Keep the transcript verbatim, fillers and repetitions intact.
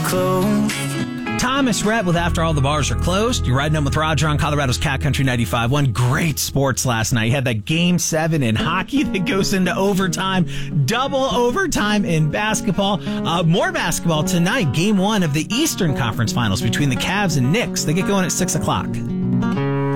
close. Thomas Rhett with After All the Bars Are Closed. You're riding home with Roger on Colorado's Cat Country ninety-five point one. Great sports last night. You had that game seven in hockey that goes into overtime, double overtime in basketball. Uh, more basketball tonight. Game one of the Eastern Conference Finals between the Cavs and Knicks. They get going at six o'clock.